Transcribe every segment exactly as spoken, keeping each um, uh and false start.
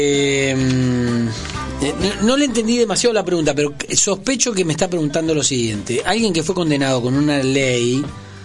Eh, no, no le entendí demasiado la pregunta, pero sospecho que me está preguntando lo siguiente. Alguien que fue condenado con una ley,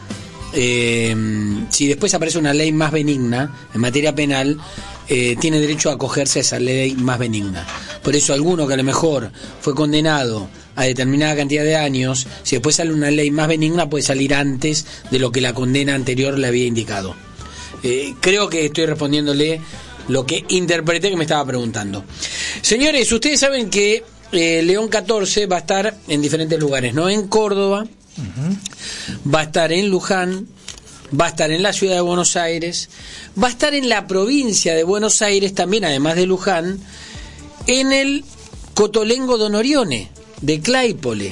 eh, si después aparece una ley más benigna en materia penal, eh, tiene derecho a acogerse a esa ley más benigna. Por eso alguno que a lo mejor fue condenado a determinada cantidad de años, si después sale una ley más benigna, puede salir antes de lo que la condena anterior le había indicado. Eh, creo que estoy respondiéndole lo que interpreté que me estaba preguntando. Señores, ustedes saben que eh, León catorce va a estar en diferentes lugares, ¿no? En Córdoba, uh-huh. Va a estar en Luján, va a estar en la ciudad de Buenos Aires, va a estar en la provincia de Buenos Aires también, además de Luján, en el Cotolengo Don Orione de Claypole.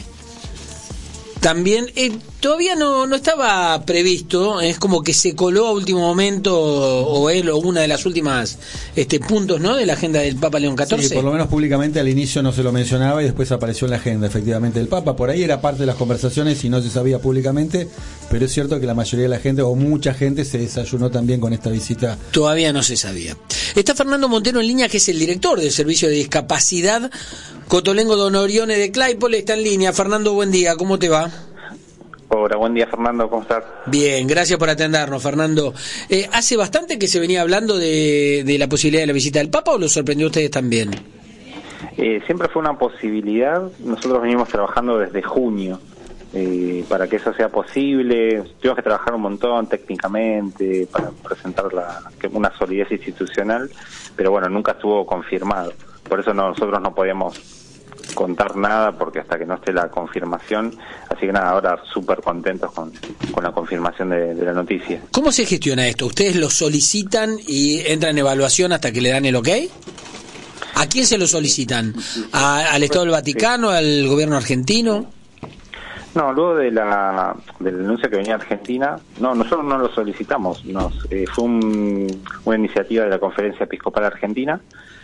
También eh, todavía no, no estaba previsto, es como que se coló a último momento, o es lo, una de las últimas este, puntos, ¿no?, de la agenda del Papa León catorce. Sí, por lo menos públicamente al inicio no se lo mencionaba y después apareció en la agenda efectivamente del Papa. Por ahí era parte de las conversaciones y no se sabía públicamente, pero es cierto que la mayoría de la gente, o mucha gente, se desayunó también con esta visita. Todavía no se sabía. Está Fernando Montero en línea, que es el director del Servicio de Discapacidad Cotolengo Don Orione de Claypole. Está en línea. Fernando, buen día, ¿cómo te va? Hola, buen día, Fernando, ¿cómo estás? Bien, gracias por atendernos, Fernando. Eh, ¿Hace bastante que se venía hablando de, de la posibilidad de la visita del Papa o lo sorprendió a ustedes también? Eh, siempre fue una posibilidad. Nosotros venimos trabajando desde junio eh, para que eso sea posible. Tuvimos que trabajar un montón técnicamente para presentar la, una solidez institucional, pero bueno, nunca estuvo confirmado. Por eso no, nosotros no podíamos contar nada porque hasta que no esté la confirmación, así que nada, ahora súper contentos con, con la confirmación de, de la noticia. ¿Cómo se gestiona esto? ¿Ustedes lo solicitan y entran en evaluación hasta que le dan el ok? ¿A quién se lo solicitan? ¿A, ¿Al Estado del Vaticano? ¿Al gobierno argentino? No, luego de la, de la denuncia que venía de Argentina, no, nosotros no lo solicitamos, nos eh, fue un, una iniciativa de la Conferencia Episcopal Argentina,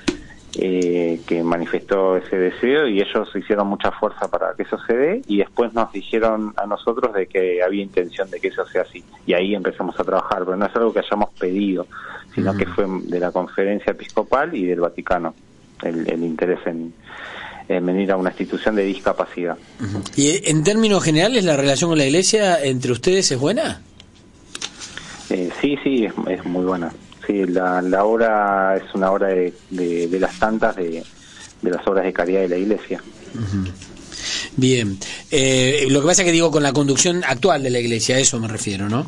Eh, que manifestó ese deseo y ellos hicieron mucha fuerza para que eso se dé y después nos dijeron a nosotros de que había intención de que eso sea así y ahí empezamos a trabajar, pero no es algo que hayamos pedido, sino uh-huh. que fue de la Conferencia Episcopal y del Vaticano el, el interés en, en venir a una institución de discapacidad. Uh-huh. ¿Y en términos generales la relación con la Iglesia entre ustedes es buena? Eh, sí, sí, es, es muy buena. Sí, la, la hora es una hora de, de, de las tantas de, de las obras de caridad de la Iglesia. Uh-huh. Bien, eh, lo que pasa es que digo con la conducción actual de la Iglesia, a eso me refiero, ¿no?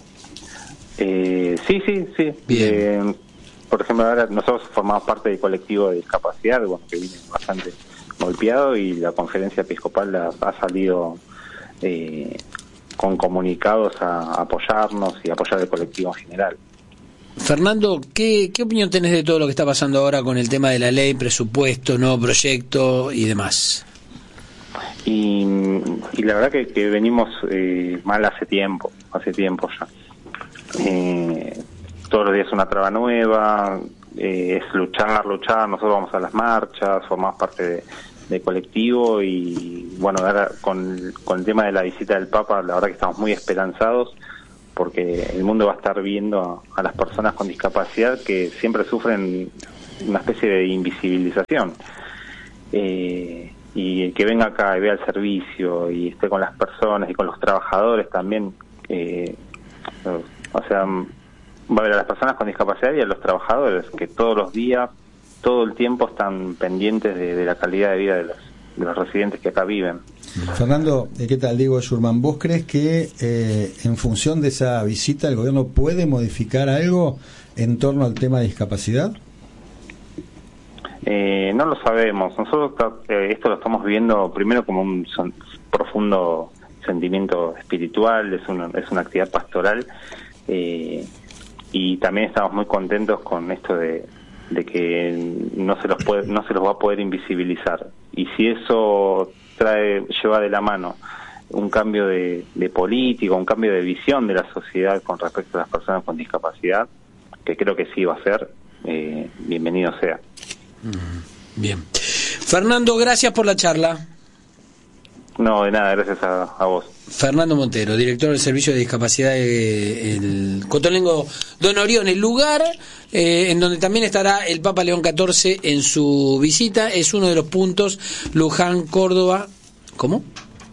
Eh, sí, sí, sí. Bien. Eh, por ejemplo, ahora nosotros formamos parte del colectivo de discapacidad, bueno, que viene bastante golpeado y la Conferencia Episcopal ha, ha salido eh, con comunicados a, a apoyarnos y apoyar el colectivo en general. Fernando, ¿qué, ¿qué opinión tenés de todo lo que está pasando ahora con el tema de la ley, presupuesto, nuevo proyecto y demás? Y, y la verdad que, que venimos eh, mal hace tiempo, hace tiempo ya. Eh, todos los días una traba nueva, eh, es luchar, luchar, nosotros vamos a las marchas, formamos parte de, de colectivo y bueno, ahora con, con el tema de la visita del Papa, la verdad que estamos muy esperanzados porque el mundo va a estar viendo a, a las personas con discapacidad que siempre sufren una especie de invisibilización. Eh, y el que venga acá y vea el servicio y esté con las personas y con los trabajadores también, eh, o sea, va a ver a las personas con discapacidad y a los trabajadores que todos los días, todo el tiempo están pendientes de, de la calidad de vida de los, de los residentes que acá viven. Fernando, ¿qué tal? Diego Schurman, ¿vos crees que eh, en función de esa visita el gobierno puede modificar algo en torno al tema de discapacidad? Eh, no lo sabemos. Nosotros eh, esto lo estamos viendo primero como un son, profundo sentimiento espiritual, es una, es una actividad pastoral eh, y también estamos muy contentos con esto de, de que no se los puede, no se los va a poder invisibilizar. Y si eso trae, lleva de la mano un cambio de, de política, un cambio de visión de la sociedad con respecto a las personas con discapacidad, que creo que sí va a ser, eh, bienvenido sea. Bien. Fernando, gracias por la charla. No, de nada, gracias a, a vos. Fernando Montero, director del Servicio de Discapacidad de, el Cotolengo Don Orión, el lugar eh, en donde también estará el Papa León catorce en su visita, es uno de los puntos, Luján, Córdoba. ¿Cómo?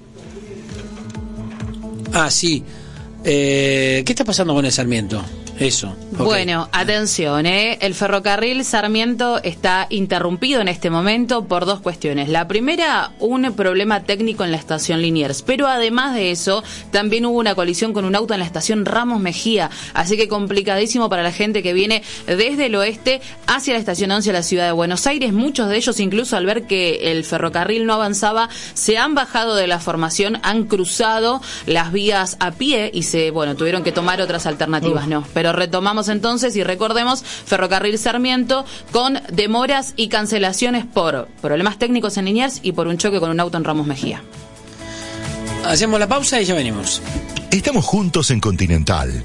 Ah, sí. Eh, ¿Qué está pasando con el Sarmiento? Eso. Okay. Bueno, atención, ¿eh? El ferrocarril Sarmiento está interrumpido en este momento por dos cuestiones. La primera, un problema técnico en la estación Liniers, pero además de eso, también hubo una colisión con un auto en la estación Ramos Mejía, así que complicadísimo para la gente que viene desde el oeste hacia la estación once a la ciudad de Buenos Aires. Muchos de ellos, incluso al ver que el ferrocarril no avanzaba, se han bajado de la formación, han cruzado las vías a pie y se, bueno, tuvieron que tomar otras alternativas, uh. no, pero retomamos entonces y recordemos, Ferrocarril Sarmiento con demoras y cancelaciones por problemas técnicos en Liniers y por un choque con un auto en Ramos Mejía. Hacemos la pausa y ya venimos. Estamos juntos en Continental.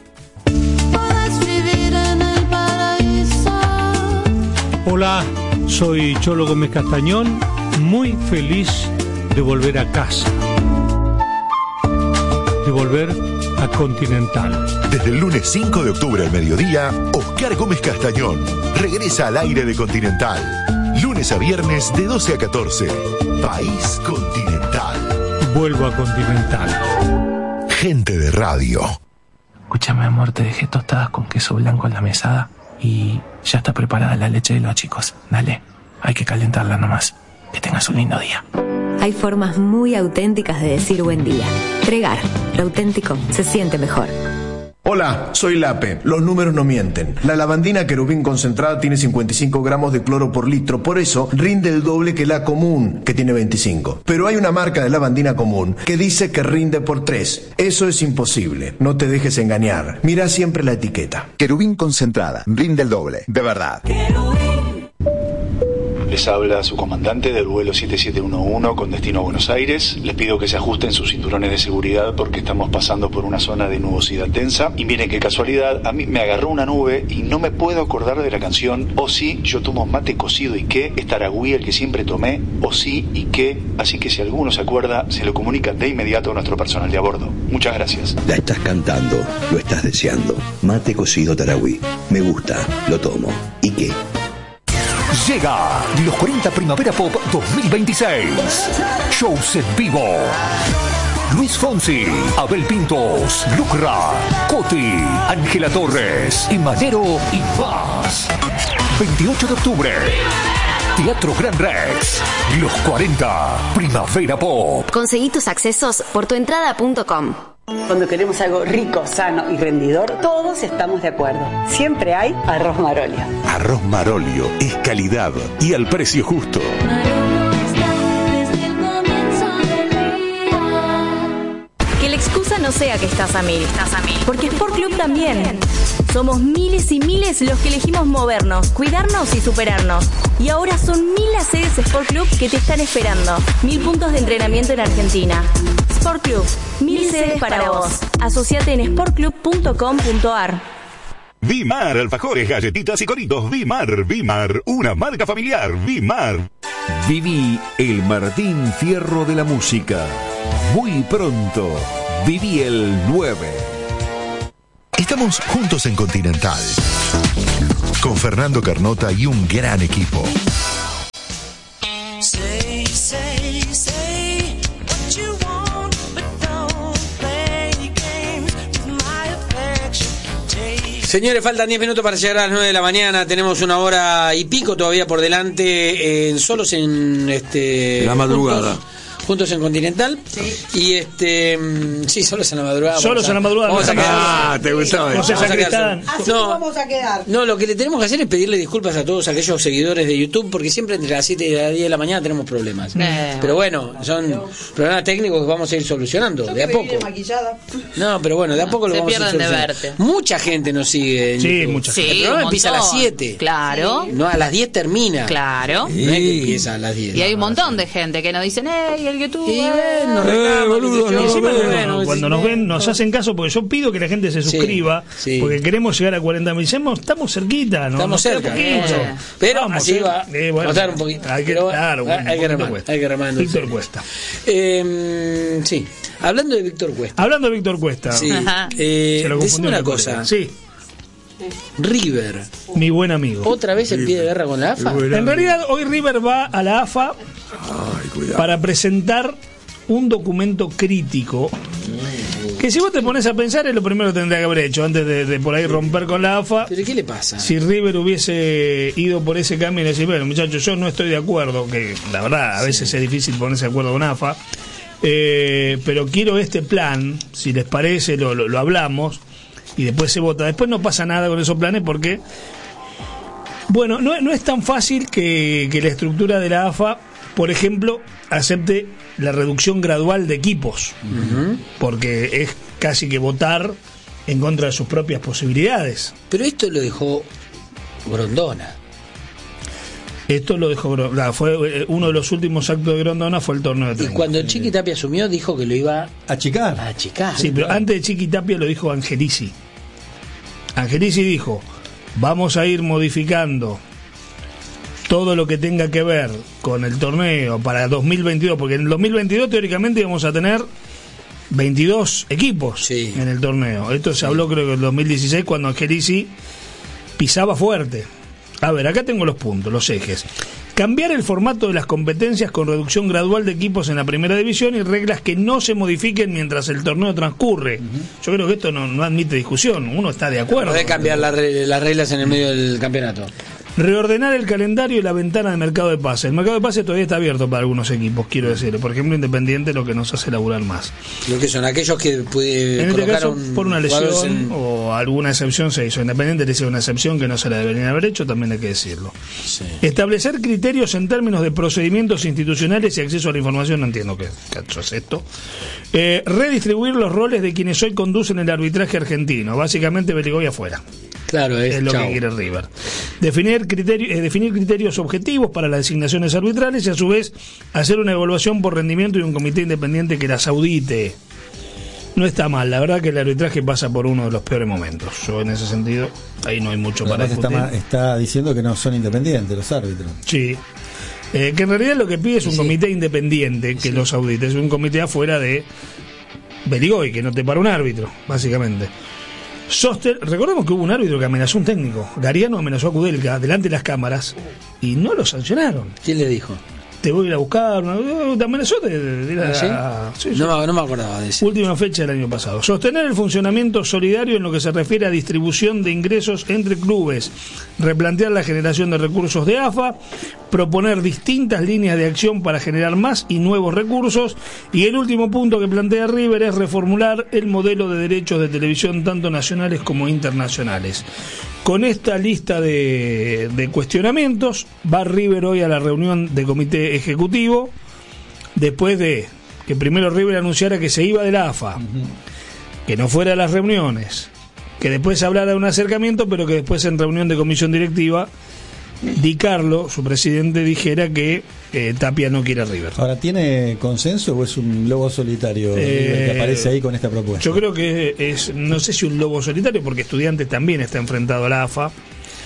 Hola, soy Cholo Gómez Castañón, muy feliz de volver a casa, de volver a Continental. Desde el lunes cinco de octubre al mediodía, Oscar Gómez Castañón regresa al aire de Continental. Lunes a viernes de doce a catorce. País Continental. Vuelvo a Continental. Gente de radio. Escúchame, amor, te dejé tostadas con queso blanco en la mesada y ya está preparada la leche de los chicos. Dale, hay que calentarla nomás. Que tengas un lindo día. Hay formas muy auténticas de decir buen día. Pregar, lo auténtico se siente mejor. Hola, soy Lape. Los números no mienten. La lavandina Querubín concentrada tiene cincuenta y cinco gramos de cloro por litro, por eso rinde el doble que la común, que tiene veinticinco. Pero hay una marca de lavandina común que dice que rinde por tres. Eso es imposible. No te dejes engañar. Mira siempre la etiqueta. Querubín concentrada, rinde el doble, de verdad. Les habla su comandante del vuelo siete siete uno uno con destino a Buenos Aires. Les pido que se ajusten sus cinturones de seguridad porque estamos pasando por una zona de nubosidad densa. Y miren qué casualidad, a mí me agarró una nube y no me puedo acordar de la canción O sí, yo tomo mate cocido y qué, es Taragüí el que siempre tomé, O sí y qué. Así que si alguno se acuerda, se lo comunica de inmediato a nuestro personal de a bordo. Muchas gracias. La estás cantando, lo estás deseando. Mate cocido Taragüí. Me gusta, lo tomo. ¿Y qué? Llega los cuarenta Primavera Pop dos mil veintiséis. Shows en vivo. Luis Fonsi, Abel Pintos, Lucra, Coti, Ángela Torres, Imanero y más. veintiocho de octubre. Teatro Gran Rex. Los cuarenta Primavera Pop. Conseguí tus accesos por tuentrada punto com. Cuando queremos algo rico, sano y rendidor, todos estamos de acuerdo. Siempre hay Arroz Marolio. Arroz Marolio es calidad y al precio justo. Que la excusa no sea que estás a mil, estás a mil. Porque Sport Club también. Somos miles y miles los que elegimos movernos, cuidarnos y superarnos. Y ahora son mil las sedes Sport Club que te están esperando. Mil puntos de entrenamiento en Argentina. Sport Club, mil, mil sedes para, para vos. Asociate en sport club punto com punto a r. Vimar, alfajores, galletitas y coritos. Vimar, Vimar, una marca familiar. Vimar. Viví el Martín Fierro de la música. Muy pronto, viví el nueve. Estamos juntos en Continental. Con Fernando Carnota y un gran equipo. Say, say, say what you want, but don't play games with my affection. Señores, faltan diez minutos para llegar a las nueve de la mañana. Tenemos una hora y pico todavía por delante. En solos en este. La madrugada. Juntos. Juntos en Continental. Sí. Y este. Sí, solos en la madrugada. Solos en la madrugada. Vamos a quedar. Ah, te gustaba eso. Vamos a quedar. Así no, vamos a quedar. No, lo que le tenemos que hacer es pedirle disculpas a todos aquellos seguidores de YouTube, porque siempre entre las siete y las diez de la mañana tenemos problemas. Eh. Pero bueno, son no. problemas técnicos que vamos a ir solucionando. Yo de a poco. Maquillada. No, pero bueno, de a poco no, lo vamos a ir solucionando. De verte. Mucha gente nos sigue. En sí, YouTube. mucha gente. El programa empieza a las siete. Claro. No, a las diez termina. Claro. No es que empieza a las diez. Y hay un montón de gente que nos dicen, ¡eh! el que tuvo. Y ven, nos Eh, reclaman, boludo, qué sé yo. no, Encima no, nos ven, no, nos cuando dicen, nos ven eh, nos no. hacen caso, porque yo pido que la gente se Sí, suscriba, sí. porque queremos llegar a cuarenta mil. Estamos, estamos cerquita, ¿no? Estamos Nos queda cerca, poquito. eh. Pero Vamos, así eh. va, Eh, bueno, costar un poquito. Hay que, Pero, claro, hay un que poquito remar, cuesta. hay que remar, no Víctor sé. Cuesta. Eh, sí, hablando de Víctor Cuesta. Hablando de Víctor Cuesta. Sí. Eh, Se lo decime confundió una la cosa. colega. Sí. River. Mi buen amigo. ¿Otra vez en pie de guerra con la A F A? En realidad, hoy River va a la A F A para presentar un documento crítico que, si vos te pones a pensar, es lo primero que tendría que haber hecho antes de, de por ahí romper con la A F A. ¿Pero qué le pasa? Si River hubiese ido por ese camino y decir, bueno, muchachos, yo no estoy de acuerdo, que la verdad a veces es difícil ponerse de acuerdo con A F A, eh, pero quiero este plan, si les parece, lo, lo, lo hablamos y después se vota. Después no pasa nada con esos planes porque, bueno, no, no es tan fácil que, que la estructura de la A F A, por ejemplo, acepte la reducción gradual de equipos, Uh-huh. porque es casi que votar en contra de sus propias posibilidades. Pero esto lo dejó Grondona. Esto lo dejó Grondona. Fue eh, uno de los últimos actos de Grondona, fue el torneo de Y treinta. cuando Chiqui Tapia asumió, dijo que lo iba a achicar. A achicar. Sí, pero antes de Chiqui Tapia lo dijo Angelici. Angelici dijo, vamos a ir modificando todo lo que tenga que ver con el torneo para dos mil veintidós, porque en el dos mil veintidós teóricamente íbamos a tener veintidós equipos en el torneo. Esto se habló creo que en el dos mil dieciséis, cuando Angelici pisaba fuerte. A ver, acá tengo los puntos, los ejes. Cambiar el formato de las competencias con reducción gradual de equipos en la primera división y reglas que no se modifiquen mientras el torneo transcurre. Uh-huh. Yo creo que esto no, no admite discusión, uno está de acuerdo. No de cambiar la re- las reglas en el medio del campeonato. Reordenar el calendario y la ventana de mercado de pases. El mercado de pases todavía está abierto para algunos equipos, quiero decir. Por ejemplo, Independiente, lo que nos hace laburar más. Lo que son aquellos que puede, En este caso, colocaron por una lesión en... o alguna excepción se hizo. Independiente le hizo una excepción que no se la deberían haber hecho, también hay que decirlo. Sí. Establecer criterios en términos de procedimientos institucionales y acceso a la información, no entiendo qué cacho es esto. Eh, redistribuir los roles de quienes hoy conducen el arbitraje argentino. Básicamente Beligoy afuera. Claro, es, es lo chau. que quiere River. Definir, criterio, eh, definir criterios objetivos para las designaciones arbitrales y a su vez hacer una evaluación por rendimiento y un comité independiente que las audite. No está mal, la verdad que el arbitraje pasa por uno de los peores momentos. Yo en ese sentido, ahí no hay mucho Pero para además discutir. está, ma- está diciendo que no son independientes los árbitros. Sí. Eh, que en realidad lo que pide es un Sí. comité independiente que los audite. Es un comité afuera de Beligoy, que no te para un árbitro, básicamente. Soster, recordemos que hubo un árbitro que amenazó a un técnico. Gariano amenazó a Kudelka delante de las cámaras y no lo sancionaron. ¿Quién le dijo? Te voy a ir a buscar. ¿Te amenazó? Te, te- te- ¿Ah, sí? ah, sí, sí. No, me- no me acordaba de eso. Última fecha del año pasado. Sostener el funcionamiento solidario en lo que se refiere a distribución de ingresos entre clubes. Replantear la generación de recursos de A F A. Proponer distintas líneas de acción para generar más y nuevos recursos. Y el último punto que plantea River es reformular el modelo de derechos de televisión tanto nacionales como internacionales. Con esta lista de, de cuestionamientos va River hoy a la reunión de comité ejecutivo, después de que primero River anunciara que se iba de la A F A, que no fuera a las reuniones, que después hablara de un acercamiento, pero que después en reunión de comisión directiva Di Carlo, su presidente, dijera que eh, Tapia no quiere a River. Ahora, ¿tiene consenso o es un lobo solitario Eh, que aparece ahí con esta propuesta? Yo creo que es, no sé si un lobo solitario, porque Estudiantes también está enfrentado a la A F A,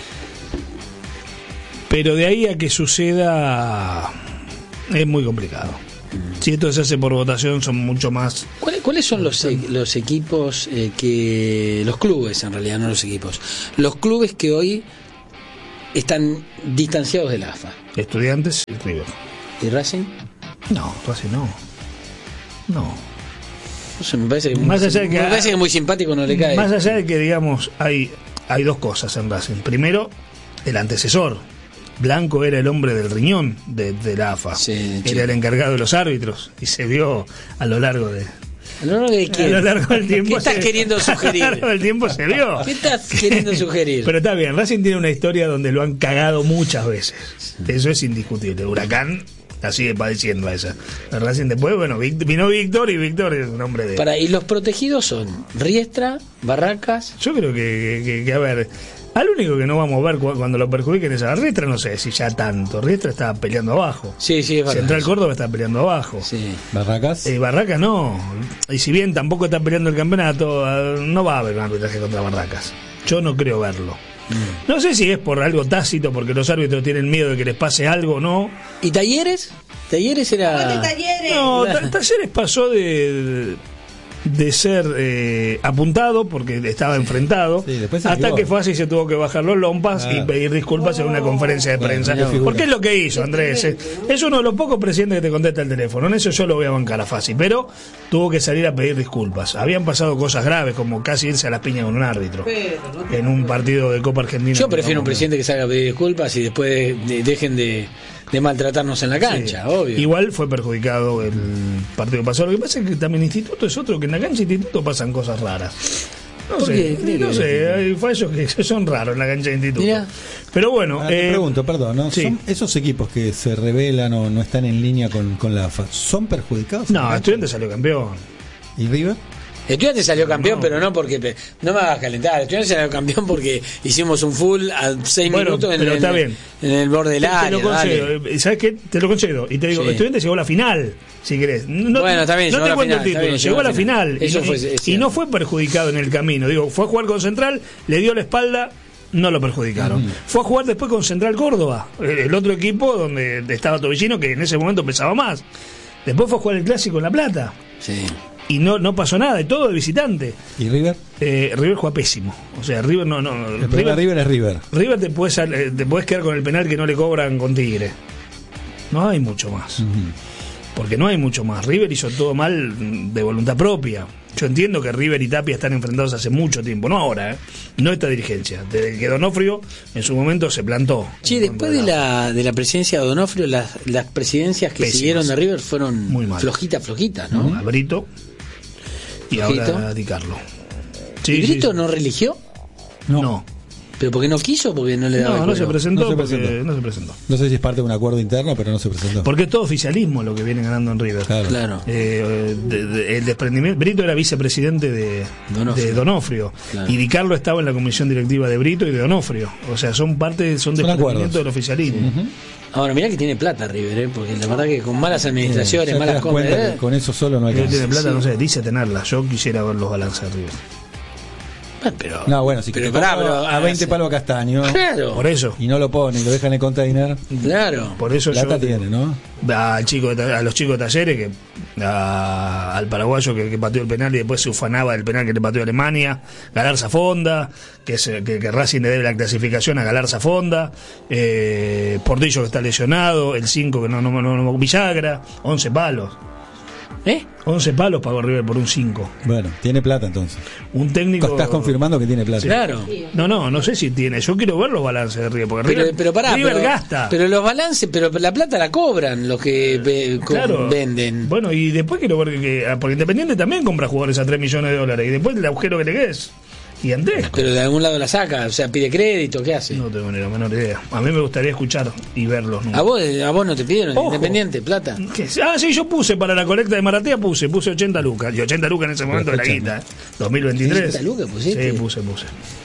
pero de ahí a que suceda es muy complicado. Si esto se hace por votación son mucho más. ¿Cuáles, cuáles son los, e- los equipos eh, que... Los clubes, en realidad, no los equipos. Los clubes que hoy están distanciados de la A F A. Estudiantes y River. ¿Y Racing? No, Racing no. No. No sé, me parece que, Más muy, allá de que- me parece que muy simpático no le cae. Más allá de que, digamos, hay, hay dos cosas en Racing. Primero, el antecesor. Blanco era el hombre del riñón de, de la A F A. Sí, era el encargado de los árbitros y se vio a lo largo de. ¿A lo largo de qué? A lo largo del tiempo. ¿Qué estás se- queriendo sugerir? A lo largo del tiempo se vio. ¿Qué estás queriendo sugerir? Pero está bien, Racing tiene una historia donde lo han cagado muchas veces. Eso es indiscutible. Huracán la sigue padeciendo a esa. El Racing después, bueno, Vic- vino Víctor y Víctor es un hombre de. Para, y los protegidos son Riestra, Barracas. Yo creo que, que, que, a ver, Al único que no vamos a ver cu- cuando lo perjudiquen es a Riestra, no sé si ya tanto. Riestra estaba peleando abajo. Sí, sí, es verdad. Central Córdoba está peleando abajo. Sí. ¿Barracas? Eh, Barracas no. Y si bien tampoco está peleando el campeonato, eh, no va a haber un arbitraje contra Barracas. Yo no creo verlo. Mm. No sé si es por algo tácito, porque los árbitros tienen miedo de que les pase algo o no. ¿Y Talleres? Talleres era... Talleres? No, ta- Talleres pasó de... de ser eh, apuntado porque estaba enfrentado, Sí, después se hasta activó. que fue así, se tuvo que bajar los lompas Ah. y pedir disculpas en una conferencia de Bueno, prensa. qué figura. Porque es lo que hizo Andrés. Es, es uno de los pocos presidentes que te contesta el teléfono. En eso yo lo voy a bancar a fácil. Pero tuvo que salir a pedir disculpas. Habían pasado cosas graves, como casi irse a las piñas con un árbitro en un partido de Copa Argentina. Yo prefiero un presidente que salga a pedir disculpas y después de- de- dejen de, de maltratarnos en la cancha, Sí. obvio. Igual fue perjudicado el partido pasado. Lo que pasa es que también Instituto es otro, que en la cancha de Instituto pasan cosas raras. No ¿Por sé, qué? ¿Qué no querés sé, decir? hay fallos que son raros en la cancha de Instituto. Mirá. Pero bueno, Ahora te eh, pregunto, perdón, ¿no? sí. ¿Son esos equipos que se rebelan o no están en línea con, con la A F A, ¿son perjudicados? no, Estudiantes salió campeón. ¿Y River? Estudiantes salió campeón, pero no porque... pe- No me hagas calentar. Estudiantes salió campeón porque hicimos un full a seis Bueno, minutos en, pero el, está bien. en el borde del Te, te área. lo concedo. dale. Eh, ¿Sabes qué? Te lo concedo. Y te digo, Sí. Estudiantes llegó a la final, si querés. No, Bueno, está bien, no llegó te a la cuento final, el está título, bien, llegó a la final. Eso y, fue- y- es y no cierto. fue perjudicado en el camino. Digo, fue a jugar con Central, le dio la espalda, no lo perjudicaron. Ujú. Fue a jugar después con Central Córdoba, el el otro equipo donde estaba Tobillino, que en ese momento pesaba más. Después fue a jugar el Clásico en La Plata. Sí. Y no, no pasó nada, y todo de visitante. ¿Y River? Eh, River juega pésimo. O sea, River no. no El problema de River es River. River te puedes, eh, te puedes quedar con el penal que no le cobran con Tigre. No hay mucho más. Ujú. Porque no hay mucho más. River hizo todo mal mm, de voluntad propia. Yo entiendo que River y Tapia están enfrentados hace mucho tiempo. No ahora, ¿eh? No esta dirigencia. Desde que Donofrio en su momento se plantó. Che, después de la, de la presidencia de Donofrio, las, las presidencias que Pésimas. siguieron de River fueron Muy mal. flojitas, flojitas, ¿no? A Brito y Flojito. ahora a Di Carlo. ¿Y Brito no religió? No. No, ¿Pero porque no quiso o porque no le daba el no, no se cuero? presentó No se porque presentó. no se presentó. No sé si es parte de un acuerdo interno, pero no se presentó. Porque es todo oficialismo lo que viene ganando en River. Claro. Claro. Eh, de- de- el desprendimiento. Brito era vicepresidente de Donofrio. de Donofrio. Claro. Y Di Carlo estaba en la comisión directiva de Brito y de Donofrio. O sea, son parte, son Son desprendimientos acuerdos. del oficialismo. Ujú. Ahora, mirá que tiene plata River, ¿eh? Porque la verdad que con malas administraciones, Ya te malas das compras... cuenta ¿eh? que con eso solo no hay River que tiene plata, sí. no sé, dice tenerla. Yo quisiera ver los balances de River. Ah, pero, No, bueno, si pero, te pará, compra pero- a veinte palos a castaño Claro, Por eso. y no lo pone y lo deja en el container, claro. Por eso plata yo tiene, ¿no? al chico de Ta- a los chicos de Talleres, que a- al paraguayo que, que pateó el penal y después se ufanaba del penal que le pateó Alemania, Galarza Fonda, que, se, que, que Racing le debe la clasificación a Galarza Fonda, eh, Portillo que está lesionado, el cinco que no, no, no, no Villagra, once palos. ¿Eh? once palos pagó River por un cinco. Bueno, tiene plata entonces. Un técnico. Estás confirmando que tiene plata. Claro. No, no, no sé si tiene. Yo quiero ver los balances de River, porque Pero, River, pero pará, River pero, gasta. pero los balances, pero la plata la cobran los que eh, co- Claro. venden. Bueno, y después quiero ver que, que- porque Independiente también compra jugadores a tres millones de dólares. Y después el agujero que le quede es gigantesco. Pero de algún lado la saca, o sea, pide crédito, ¿qué hace? No tengo ni la menor idea. A mí me gustaría escuchar y ver los ¿A números. vos, a vos no te pidieron Ojo. Independiente, plata? ¿Qué? Ah, sí, yo puse para la colecta de Maratea, puse, puse ochenta lucas. Y ochenta lucas en ese momento de la escuchame. guita, ¿eh? dos mil veintitrés. ¿ochenta lucas pusiste? Sí, puse, puse.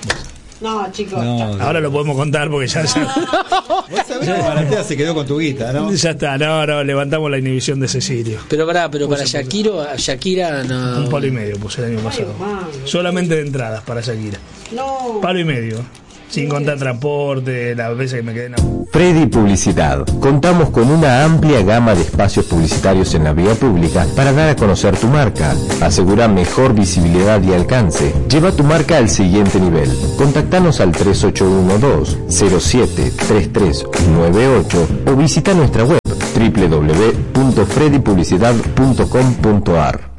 No, chicos. No, Ahora lo podemos contar porque ya, ya, vos sabés que Maratea se quedó con tu guita, ¿no? ya está. No, no, levantamos la inhibición de Cecilio. Pero pará, pero para Puse, puse. Shakiro, a Shakira no. Un palo y medio puse el año pasado. hermano. Solamente de entradas para Shakira. No. Palo y medio. Sin contar transporte, las veces que me quedé en la... Freddy Publicidad. Contamos con una amplia gama de espacios publicitarios en la vía pública para dar a conocer tu marca. Asegura mejor visibilidad y alcance. Lleva tu marca al siguiente nivel. Contactanos al tres ocho uno dos cero siete tres tres nueve ocho o visita nuestra web doble u doble u doble u punto freddy publicidad punto com punto a r.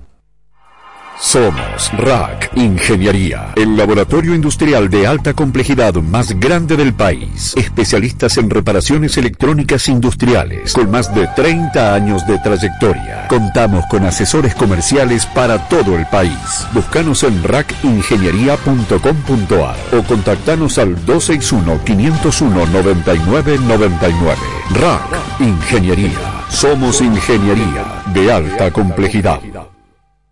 Somos R A C Ingeniería, el laboratorio industrial de alta complejidad más grande del país. Especialistas en reparaciones electrónicas industriales, con más de treinta años de trayectoria. Contamos con asesores comerciales para todo el país. Búscanos en rac ingeniería punto com punto a r o contactanos al dos seis uno, cinco cero uno, nueve nueve nueve nueve. R A C Ingeniería. Somos ingeniería de alta complejidad.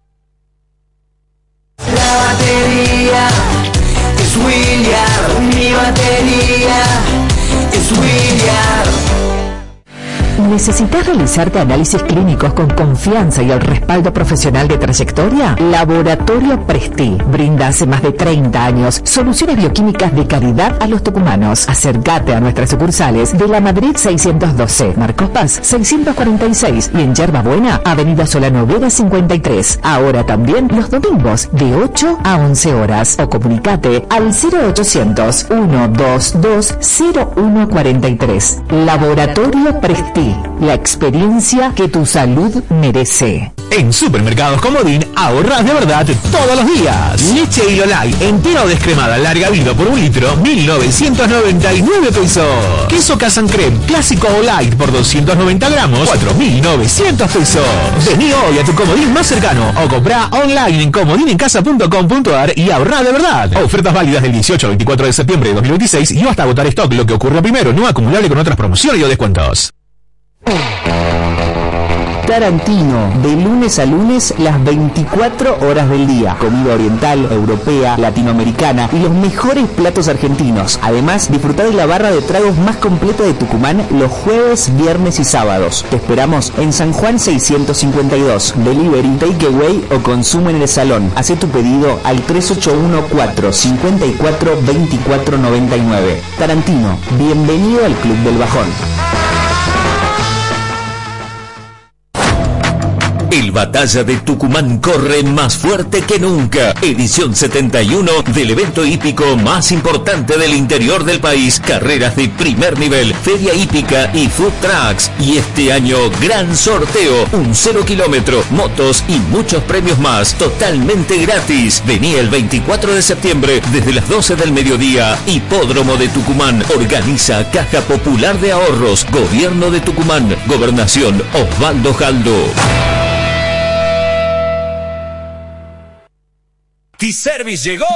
La batería es William, mi batería es William. ¿Necesitas realizarte análisis clínicos con confianza y el respaldo profesional de trayectoria? Laboratorio Presti brinda hace más de treinta años soluciones bioquímicas de calidad a los tucumanos. Acércate a nuestras sucursales de La Madrid seiscientos doce, Marcos Paz seiscientos cuarenta y seis y en Yerba Buena, Avenida Solano Vera cincuenta y tres. Ahora también los domingos de ocho a once horas. O comunicate al cero ochocientos, ciento veintidós, cero uno cuarenta y tres. Laboratorio Presti. La experiencia que tu salud merece. En Supermercados Comodín ahorras de verdad todos los días. Leche Hilo Light entera o descremada larga vida por un litro, mil novecientos noventa y nueve pesos. Queso Casan Creme clásico o light por doscientos noventa gramos, cuatro mil novecientos pesos. Vení hoy a tu Comodín más cercano o comprá online en comodinencasa punto com punto ar y ahorrá de verdad. Ofertas válidas del dieciocho al veinticuatro de septiembre de dos mil veintiséis y hasta agotar stock, lo que ocurre primero, no acumulable con otras promociones y o descuentos. Tarantino, de lunes a lunes, las veinticuatro horas del día. Comida oriental, europea, latinoamericana y los mejores platos argentinos. Además, disfrutar de la barra de tragos más completa de Tucumán los jueves, viernes y sábados. Te esperamos en San Juan seiscientos cincuenta y dos. Delivery, takeaway o consumo en el salón. Haz tu pedido al tres ocho uno cuatro, cinco cuatro, dos cuatro nueve nueve. Tarantino, bienvenido al Club del Bajón. El Batalla de Tucumán corre más fuerte que nunca. Edición setenta y uno del evento hípico más importante del interior del país. Carreras de primer nivel, feria hípica y food trucks. Y este año, gran sorteo. Un cero kilómetro, motos y muchos premios más. Totalmente gratis. Vení el veinticuatro de septiembre desde las doce del mediodía. Hipódromo de Tucumán. Organiza Caja Popular de Ahorros. Gobierno de Tucumán. Gobernación Osvaldo Jaldo. T-Service llegó.